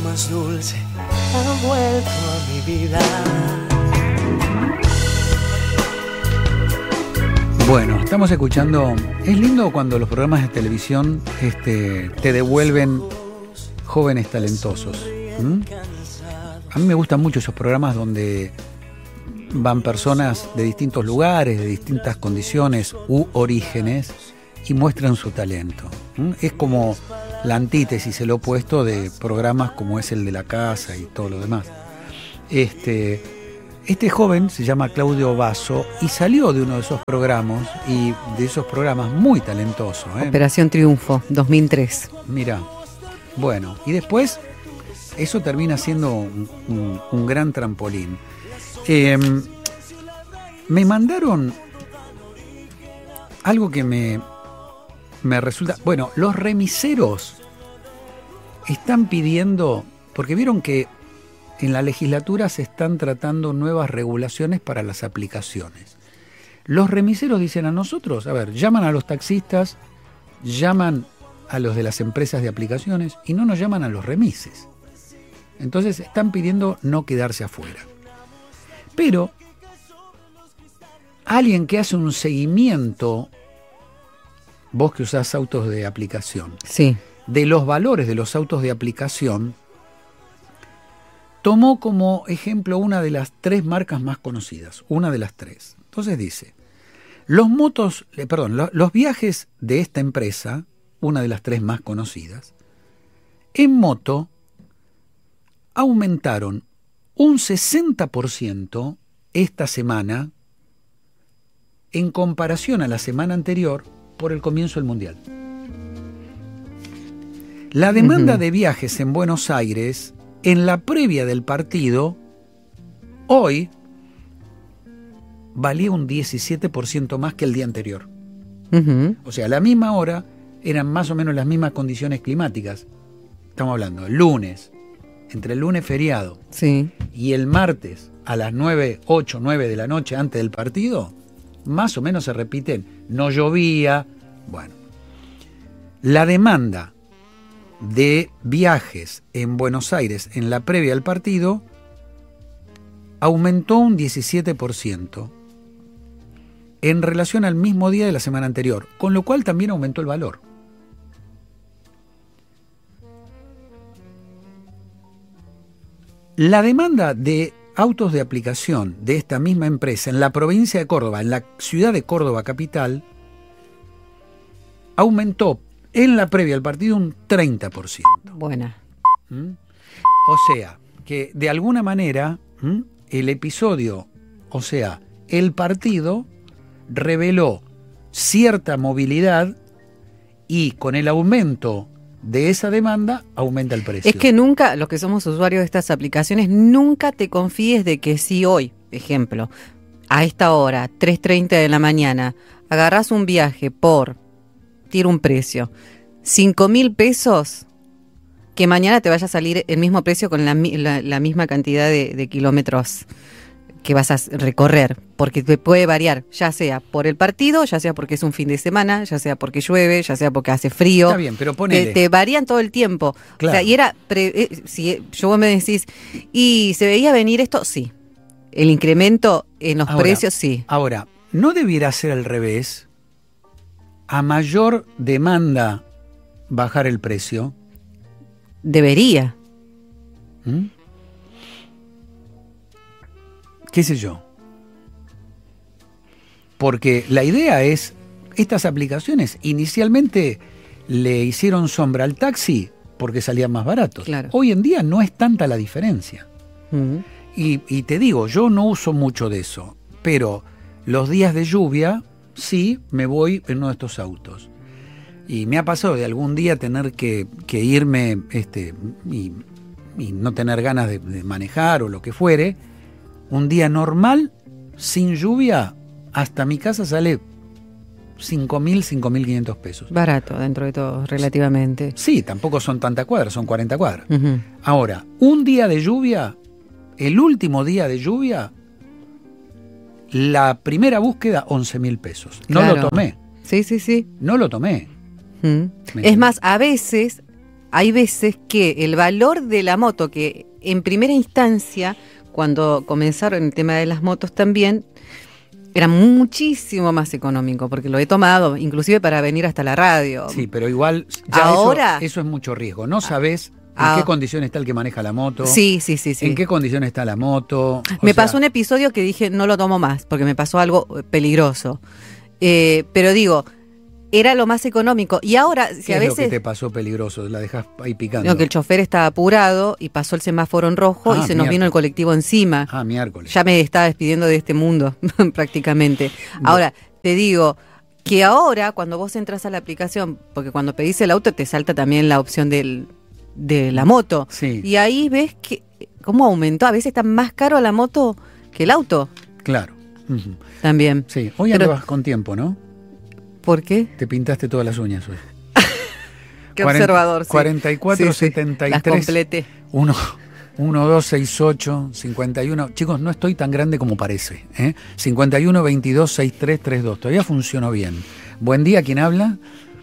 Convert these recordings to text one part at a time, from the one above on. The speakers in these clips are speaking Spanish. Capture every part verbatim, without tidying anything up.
más dulce han vuelto a mi vida. Bueno, estamos escuchando. Es lindo cuando los programas de televisión este, te devuelven jóvenes talentosos. ¿Mm? A mí me gustan mucho esos programas donde van personas de distintos lugares, de distintas condiciones u orígenes y muestran su talento. ¿Mm? Es como la antítesis, el opuesto de programas como es el de La Casa y todo lo demás. Este, este joven se llama Claudio Basso y salió de uno de esos programas, y de esos programas muy talentoso. ¿eh? Operación Triunfo, dos mil tres. Mira, bueno, y después eso termina siendo un, un, un gran trampolín. Eh, me mandaron algo que me, me resulta... Bueno, los remiseros están pidiendo, porque vieron que en la legislatura se están tratando nuevas regulaciones para las aplicaciones. Los remiseros dicen a nosotros, a ver, llaman a los taxistas, llaman a los de las empresas de aplicaciones y no nos llaman a los remises. Entonces están pidiendo no quedarse afuera. Pero alguien que hace un seguimiento, vos que usás autos de aplicación, sí, de los valores de los autos de aplicación, tomó como ejemplo una de las tres marcas más conocidas, una de las tres. Entonces dice, los motos, eh, perdón, lo, los viajes de esta empresa, una de las tres más conocidas, en moto aumentaron un sesenta por ciento esta semana en comparación a la semana anterior por el comienzo del Mundial. La demanda uh-huh. de viajes en Buenos Aires en la previa del partido, hoy, valía un diecisiete por ciento más que el día anterior. Uh-huh. O sea, a la misma hora eran más o menos las mismas condiciones climáticas. Estamos hablando el lunes, entre el lunes feriado sí. y el martes a las nueve, ocho, nueve de la noche antes del partido, más o menos se repiten. No llovía. Bueno, la demanda de viajes en Buenos Aires en la previa al partido aumentó un diecisiete por ciento en relación al mismo día de la semana anterior, con lo cual también aumentó el valor. La demanda de autos de aplicación de esta misma empresa en la provincia de Córdoba, en la ciudad de Córdoba capital, aumentó en la previa al partido un treinta por ciento. Buena. ¿Mm? O sea, que de alguna manera ¿Mm? el episodio, o sea, el partido reveló cierta movilidad y con el aumento de esa demanda aumenta el precio. Es que nunca, los que somos usuarios de estas aplicaciones, nunca te confíes de que si hoy, ejemplo, a esta hora, tres treinta de la mañana, agarrás un viaje por... tira un precio, cinco mil pesos, que mañana te vaya a salir el mismo precio con la, la, la misma cantidad de, de kilómetros que vas a recorrer, porque te puede variar, ya sea por el partido, ya sea porque es un fin de semana, ya sea porque llueve, ya sea porque hace frío. Está bien, pero ponele. Te, te varían todo el tiempo. Claro. O sea, y era, pre, eh, si yo vos me decís, ¿y se veía venir esto? Sí. El incremento en los ahora, precios, sí. Ahora, ¿no debiera ser al revés? A mayor demanda, bajar el precio. Debería. ¿Mm? ¿Qué sé yo? Porque la idea es, estas aplicaciones inicialmente le hicieron sombra al taxi porque salían más baratos. Claro. Hoy en día no es tanta la diferencia. Uh-huh. Y, y te digo, yo no uso mucho de eso, pero los días de lluvia... sí, me voy en uno de estos autos. Y me ha pasado de algún día tener que, que irme este, y, y no tener ganas de, de manejar o lo que fuere. Un día normal, sin lluvia, hasta mi casa sale cinco mil, cinco mil quinientos pesos. Barato dentro de todo, relativamente. Sí, tampoco son tantas cuadras, son cuarenta cuadras. Uh-huh. Ahora, un día de lluvia, el último día de lluvia, la primera búsqueda, once mil pesos. No claro. lo tomé. Sí, sí, sí. No lo tomé. Mm. Es más, a veces hay veces que el valor de la moto, que en primera instancia, cuando comenzaron el tema de las motos también, era muchísimo más económico, porque lo he tomado, inclusive para venir hasta la radio. Sí, pero igual, ya ahora, eso, eso es mucho riesgo. No sabés en ah, qué condiciones está el que maneja la moto. Sí, sí, sí, sí. En qué condiciones está la moto. Me sea, pasó un episodio que dije, no lo tomo más, porque me pasó algo peligroso. Eh, pero digo, era lo más económico. Y ahora, si ¿qué a es veces... lo que te pasó peligroso? La dejás ahí picando. No, que el chofer estaba apurado y pasó el semáforo en rojo, Ah, y se nos miércoles. vino el colectivo encima. Ah, miércoles. Ya me estaba despidiendo de este mundo, prácticamente. Ahora, te digo que ahora, cuando vos entras a la aplicación, porque cuando pedís el auto te salta también la opción del, de la moto. Sí. Y ahí ves que cómo aumentó. A veces está más caro la moto que el auto. Claro. Uh-huh. También. Sí, hoy Pero, andabas con tiempo, ¿no? ¿por qué? Te pintaste todas las uñas hoy. Qué observador, sí. cuarenta y cuatro, Sí, sí, setenta y las tres, completé. uno, uno, dos, seis, ocho, cincuenta y uno. Chicos, no estoy tan grande como parece. ¿eh? cincuenta y uno, veintidós, sesenta y tres, treinta y dos. Todavía funcionó bien. Buen día, ¿quién habla?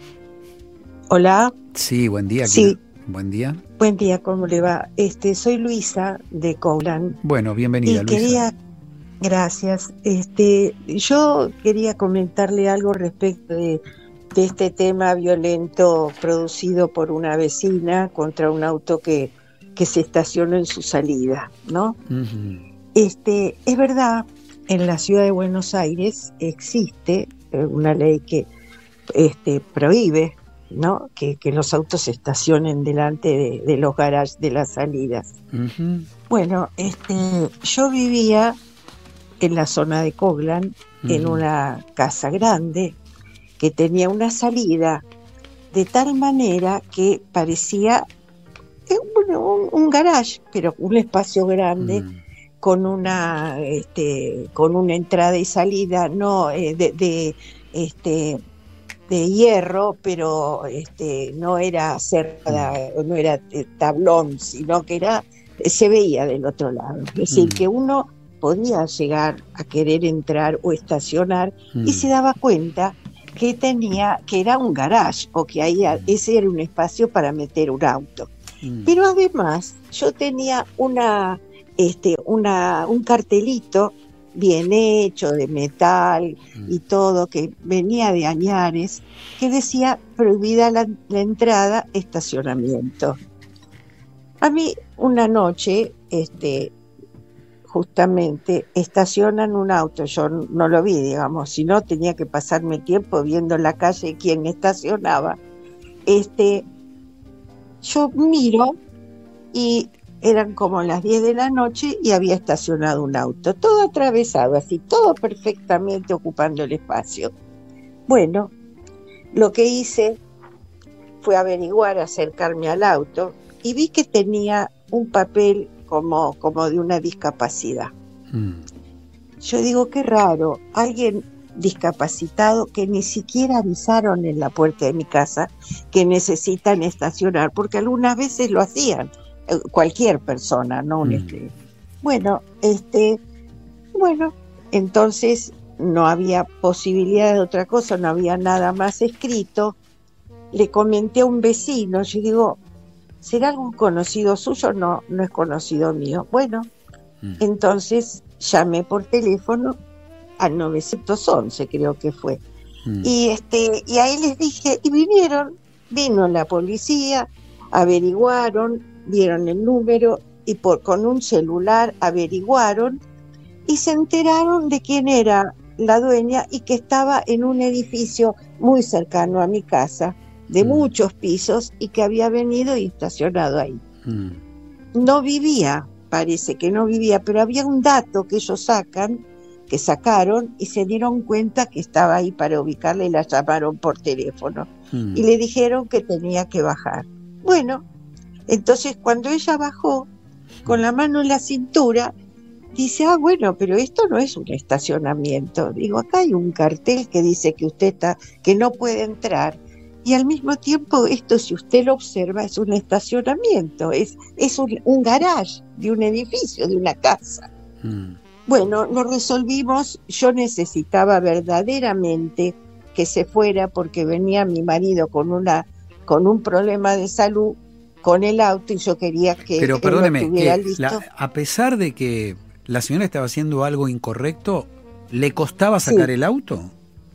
Hola. Sí, buen día. Sí. Buen día. Buen día, ¿cómo le va? Este, soy Luisa de Coblan. Bueno, bienvenida, y Luisa. Quería, gracias. Este, yo quería comentarle algo respecto de, de este tema violento producido por una vecina contra un auto que, que se estacionó en su salida, ¿no? Uh-huh. Este, es verdad, en la ciudad de Buenos Aires existe eh, una ley que este, prohíbe, ¿no? Que, que los autos se estacionen delante de, de los garages de las salidas. Uh-huh. Bueno, este, yo vivía en la zona de Coglan, uh-huh, en una casa grande que tenía una salida de tal manera que parecía eh, bueno, un, un garage, pero un espacio grande, uh-huh, con una este, con una entrada y salida no eh, de, de este de hierro, pero este no era cerrada, no era tablón, sino que era se veía del otro lado. Es decir, mm. que uno podía llegar a querer entrar o estacionar mm. y se daba cuenta que tenía que era un garage o que ahí ese era un espacio para meter un auto. Mm. Pero además yo tenía una este una un cartelito bien hecho, de metal y todo, que venía de Añares, que decía prohibida la, la entrada, estacionamiento. A mí una noche, este, justamente, estacionan un auto, yo no lo vi, digamos, si no tenía que pasarme tiempo viendo en la calle quién estacionaba. Este, yo miro y eran como las diez de la noche y había estacionado un auto, todo atravesado, así, todo perfectamente ocupando el espacio. Bueno, lo que hice fue averiguar, acercarme al auto y vi que tenía un papel como, como de una discapacidad. Mm. Yo digo, qué raro, alguien discapacitado que ni siquiera avisaron en la puerta de mi casa que necesitan estacionar, porque algunas veces lo hacían. Cualquier persona, no un mm. este. Bueno, este, bueno, entonces no había posibilidad de otra cosa, no había nada más escrito. Le comenté a un vecino, yo digo, ¿será algún conocido suyo? No, no es conocido mío. Bueno, mm. entonces llamé por teléfono al nueve once, creo que fue. Mm. Y este, y ahí les dije, y vinieron, vino la policía, averiguaron, vieron el número y por, con un celular averiguaron y se enteraron de quién era la dueña y que estaba en un edificio muy cercano a mi casa, de mm. muchos pisos, y que había venido y estacionado ahí. Mm. No vivía, parece que no vivía, pero había un dato que ellos sacan, que sacaron y se dieron cuenta que estaba ahí para ubicarla y la llamaron por teléfono. Mm. Y le dijeron que tenía que bajar. Bueno, entonces cuando ella bajó, con la mano en la cintura, dice, ah, bueno, pero esto no es un estacionamiento. Digo, acá hay un cartel que dice que usted está, que no puede entrar. Y al mismo tiempo, esto, si usted lo observa, es un estacionamiento, es, es un, un garage de un edificio, de una casa. Mm. Bueno, lo resolvimos. Yo necesitaba verdaderamente que se fuera porque venía mi marido con una, con un problema de salud con el auto y yo quería que Pero él perdóneme, lo tuviera que listo. la- a pesar de que la señora estaba haciendo algo incorrecto, ¿le costaba sacar Sí. el auto?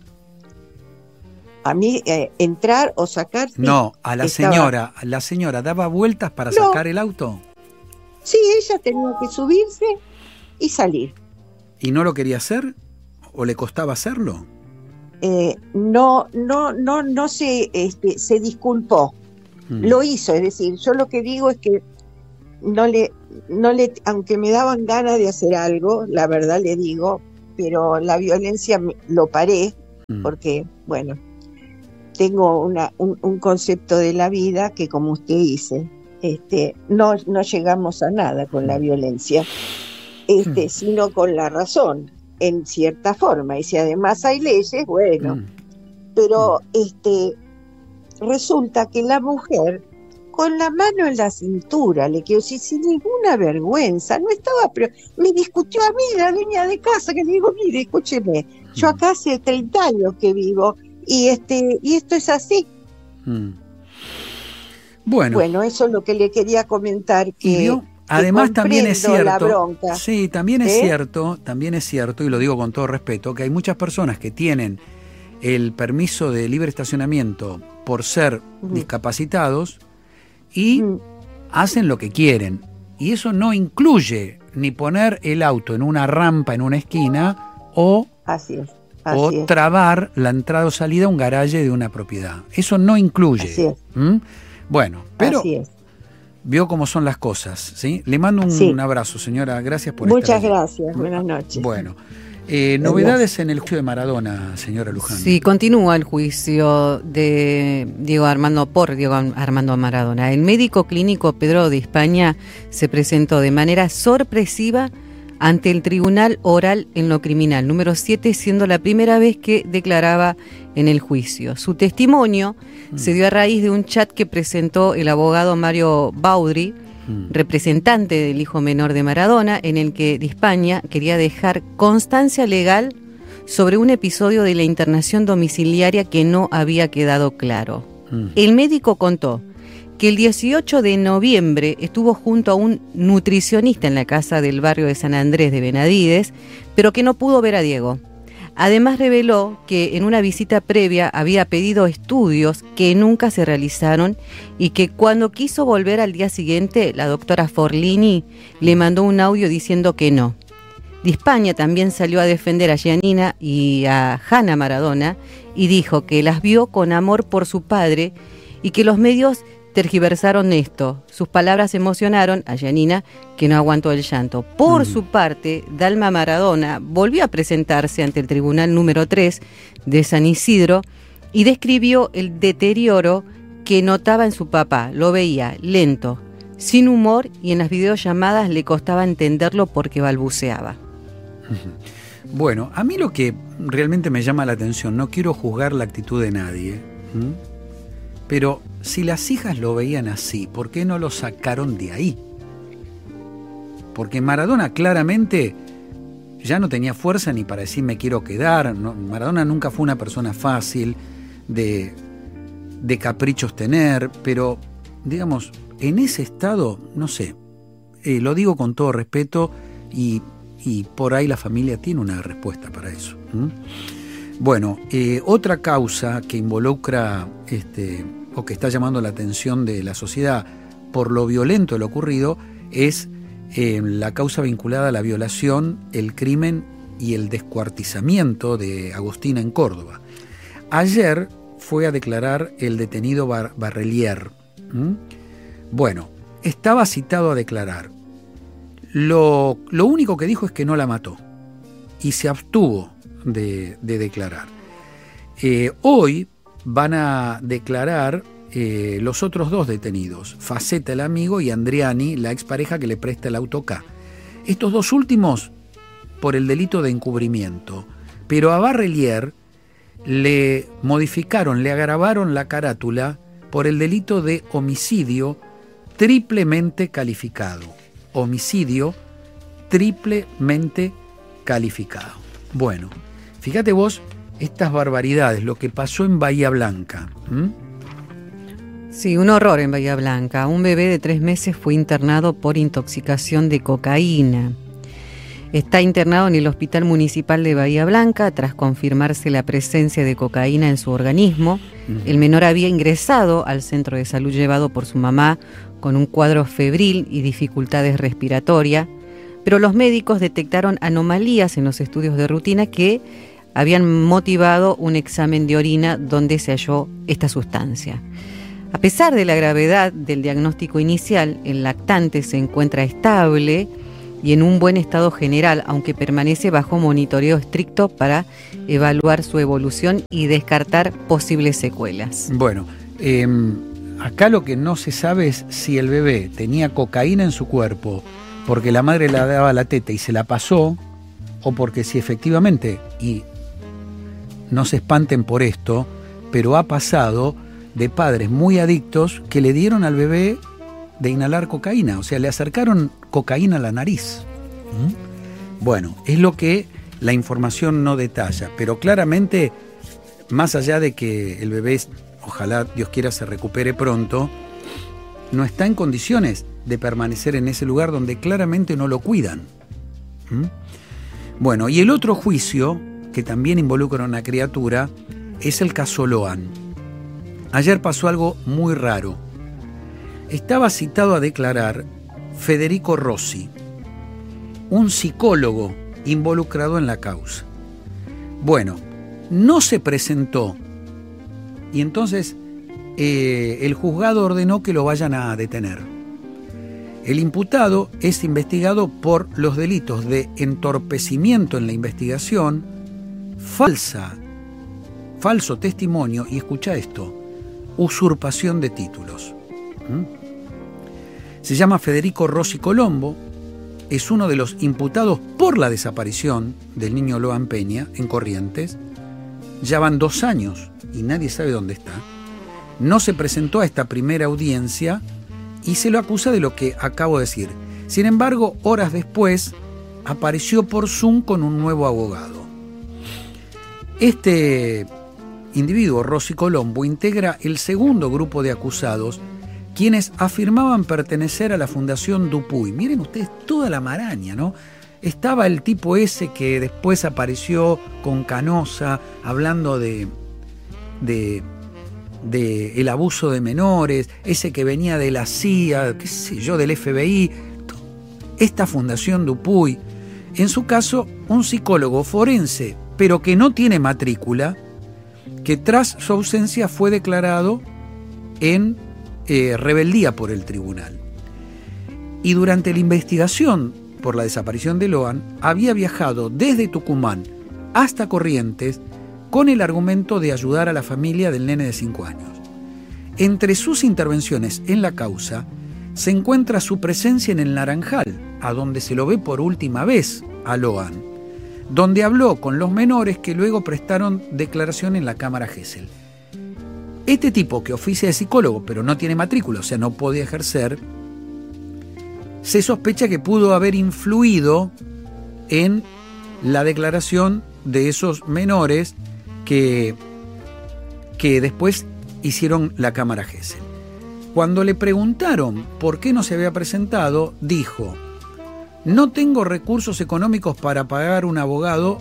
A mí eh, entrar o sacar. Sí, No, a la estaba- señora, la señora daba vueltas para No. sacar el auto Sí, ella tenía que subirse y salir. y no lo quería hacer o le costaba hacerlo. Eh, no, no, no, no se, este, se disculpó. Mm. Lo hizo, es decir, yo lo que digo es que no le, no le, aunque me daban ganas de hacer algo, la verdad le digo, pero la violencia me- lo paré Mm. porque, bueno, tengo una, un, un concepto de la vida que, como usted dice, este, no, no llegamos a nada con la violencia, este, Mm. sino con la razón, en cierta forma. Y si además hay leyes, bueno, Mm. pero este, resulta que la mujer, con la mano en la cintura, le quiero decir, sin ninguna vergüenza, no estaba, pero me discutió a mí, la dueña de casa, que le digo, mire, escúcheme, yo acá hace treinta años que vivo, y este, y esto es así. Mm. Bueno, Bueno, eso es lo que le quería comentar, y que, vio, que además también es comprendo la cierto, bronca. sí, también es ¿Eh? cierto, también es cierto, y lo digo con todo respeto, que hay muchas personas que tienen el permiso de libre estacionamiento por ser Ujú. discapacitados y Mm, hacen lo que quieren. Y eso no incluye ni poner el auto en una rampa en una esquina o, así es, o así es. trabar la entrada o salida a un garaje de una propiedad. Eso no incluye. Así es. ¿Mm? Bueno, pero Así es. vio cómo son las cosas, ¿sí? Le mando un, Sí. un abrazo, señora. Gracias por Muchas estar ahí. gracias, buenas noches. Bueno, eh, novedades en el juicio de Maradona, señora Luján. Sí, continúa el juicio de Diego Armando por Diego Armando Maradona. El médico clínico Pedro de España se presentó de manera sorpresiva ante el Tribunal Oral en lo Criminal, número siete, siendo la primera vez que declaraba en el juicio. Su testimonio Mm. se dio a raíz de un chat que presentó el abogado Mario Baudry, Mm. representante del hijo menor de Maradona, en el que de España quería dejar constancia legal sobre un episodio de la internación domiciliaria que no había quedado claro. Mm. El médico contó que el dieciocho de noviembre estuvo junto a un nutricionista en la casa del barrio de San Andrés de Benavides, pero que no pudo ver a Diego. Además reveló que en una visita previa había pedido estudios que nunca se realizaron y que cuando quiso volver al día siguiente, la doctora Forlini le mandó un audio diciendo que no. De España también salió a defender a Giannina y a Hanna Maradona y dijo que las vio con amor por su padre y que los medios tergiversaron esto. Sus palabras emocionaron a Giannina, que no aguantó el llanto. Por Mm. su parte, Dalma Maradona volvió a presentarse ante el Tribunal número tres de San Isidro y describió el deterioro que notaba en su papá. Lo veía lento, sin humor, y en las videollamadas le costaba entenderlo porque balbuceaba. Bueno, a mí lo que realmente me llama la atención, no quiero juzgar la actitud de nadie, ¿m? Pero si las hijas lo veían así, ¿por qué no lo sacaron de ahí? Porque Maradona claramente ya no tenía fuerza ni para decir me quiero quedar. No, Maradona nunca fue una persona fácil de, de caprichos tener, pero digamos, en ese estado, no sé, eh, lo digo con todo respeto y, y por ahí la familia tiene una respuesta para eso. ¿Mm? Bueno, eh, otra causa que involucra este, o que está llamando la atención de la sociedad por lo violento de lo ocurrido es eh, la causa vinculada a la violación, el crimen y el descuartizamiento de Agustina en Córdoba. Ayer fue a declarar el detenido Bar- Barrelier. ¿Mm? Bueno, estaba citado a declarar. Lo, lo único que dijo es que no la mató y se abstuvo de, de declarar. Eh, hoy van a declarar eh, los otros dos detenidos, Faceta el amigo y Andriani, la expareja que le presta el auto K. Estos dos últimos por el delito de encubrimiento, pero a Barrelier le modificaron, le agravaron la carátula por el delito de homicidio triplemente calificado. Homicidio triplemente calificado. Bueno, fíjate vos estas barbaridades, lo que pasó en Bahía Blanca. ¿Mm? Sí, un horror en Bahía Blanca. Un bebé de tres meses fue internado por intoxicación de cocaína. Está internado en el Hospital Municipal de Bahía Blanca tras confirmarse la presencia de cocaína en su organismo. Uh-huh. El menor había ingresado al centro de salud llevado por su mamá con un cuadro febril y dificultades respiratorias, pero los médicos detectaron anomalías en los estudios de rutina que habían motivado un examen de orina donde se halló esta sustancia. A pesar de la gravedad del diagnóstico inicial, el lactante se encuentra estable y en un buen estado general, aunque permanece bajo monitoreo estricto para evaluar su evolución y descartar posibles secuelas. Bueno, eh, acá lo que no se sabe es si el bebé tenía cocaína en su cuerpo porque la madre le daba la teta y se la pasó, o porque si efectivamente, y no se espanten por esto, pero ha pasado de padres muy adictos que le dieron al bebé de inhalar cocaína, o sea, le acercaron cocaína a la nariz. ¿Mm? Bueno, es lo que la información no detalla, pero claramente, más allá de que el bebé, ojalá Dios quiera se recupere pronto, no está en condiciones de permanecer en ese lugar donde claramente no lo cuidan. ¿Mm? Bueno, y el otro juicio, que también involucra a una criatura, es el caso Loan. Ayer pasó algo muy raro. Estaba citado a declarar Federico Rossi, un psicólogo involucrado en la causa. Bueno, no se presentó y entonces eh, el juzgado ordenó que lo vayan a detener. El imputado es investigado por los delitos de entorpecimiento en la investigación, falsa, falso testimonio y, escucha esto, usurpación de títulos. ¿Mm? Se llama Federico Rossi Colombo, es uno de los imputados por la desaparición del niño Loan Peña en Corrientes. Ya van dos años y nadie sabe dónde está. No se presentó a esta primera audiencia y se lo acusa de lo que acabo de decir. Sin embargo, horas después apareció por Zoom con un nuevo abogado. Este individuo, Rossi Colombo, integra el segundo grupo de acusados, quienes afirmaban pertenecer a la Fundación Dupuy. Miren ustedes toda la maraña, ¿no? Estaba el tipo ese que después apareció con Canosa hablando de, de, de el abuso de menores, ese que venía de la C I A, qué sé yo, del F B I, esta Fundación Dupuy. En su caso, un psicólogo forense, pero que no tiene matrícula, que tras su ausencia fue declarado en eh, rebeldía por el tribunal. Y durante la investigación por la desaparición de Loan, había viajado desde Tucumán hasta Corrientes con el argumento de ayudar a la familia del nene de cinco años. Entre sus intervenciones en la causa se encuentra su presencia en el Naranjal, a donde se lo ve por última vez a Loan, donde habló con los menores que luego prestaron declaración en la Cámara Gesell. Este tipo, que oficia de psicólogo pero no tiene matrícula, o sea, no podía ejercer, se sospecha que pudo haber influido en la declaración de esos menores que, que después hicieron la Cámara Gesell. Cuando le preguntaron por qué no se había presentado, dijo: no tengo recursos económicos para pagar un abogado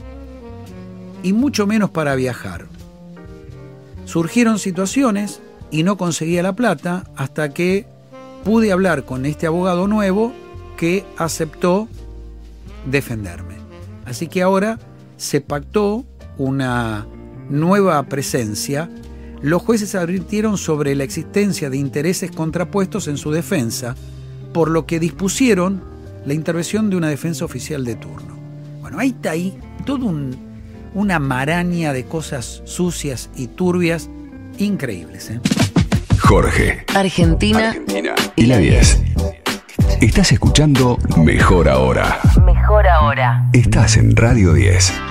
y mucho menos para viajar. Surgieron situaciones y no conseguía la plata hasta que pude hablar con este abogado nuevo que aceptó defenderme. Así que ahora se pactó una nueva presencia. Los jueces advirtieron sobre la existencia de intereses contrapuestos en su defensa, por lo que dispusieron la intervención de una defensa oficial de turno. Bueno, ahí está ahí toda un, una maraña de cosas sucias y turbias increíbles, ¿eh? Jorge, Argentina, Argentina y la diez. Estás escuchando Mejor Ahora. Mejor Ahora. Estás en Radio diez.